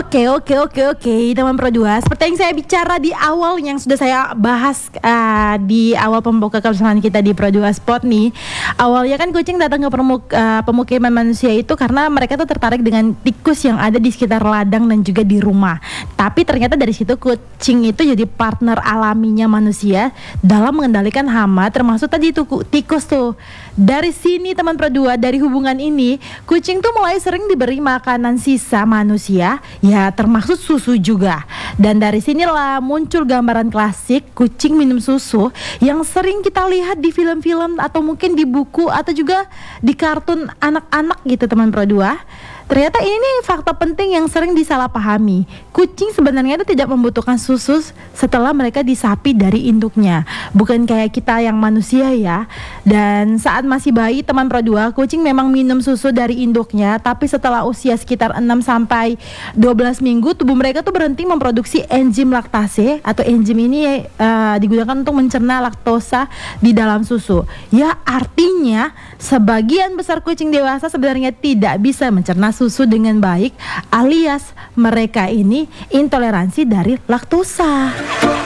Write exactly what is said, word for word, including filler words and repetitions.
Oke, oke, oke, oke, teman Pro dua. Seperti yang saya bicara di awal, yang sudah saya bahas uh, di awal pembuka kebersamaan kita di Pro dua Spot nih. Awalnya kan kucing datang ke permuk- uh, pemukiman manusia itu karena mereka tuh tertarik dengan tikus yang ada di sekitar ladang dan juga di rumah. Tapi ternyata dari situ kucing itu jadi partner alaminya manusia dalam mengendalikan hama, termasuk tadi tuh tikus tuh. Dari sini teman Pro dua, dari hubungan ini, kucing tuh mulai sering diberi makanan sisa manusia, ya termasuk susu juga. Dan dari sinilah muncul gambaran klasik kucing minum susu yang sering kita lihat di film-film atau mungkin di buku atau juga di kartun anak-anak gitu teman Pro dua. Ternyata ini fakta penting yang sering disalahpahami. Kucing sebenarnya itu tidak membutuhkan susu setelah mereka disapi dari induknya. Bukan kayak kita yang manusia ya. Dan saat masih bayi teman Pro dua, kucing memang minum susu dari induknya, tapi setelah usia sekitar enam sampai dua belas minggu tubuh mereka tuh berhenti memproduksi enzim laktase, atau enzim ini uh, digunakan untuk mencerna laktosa di dalam susu. Ya, artinya sebagian besar kucing dewasa sebenarnya tidak bisa mencerna susu dengan baik, alias mereka ini intoleransi dari laktosa.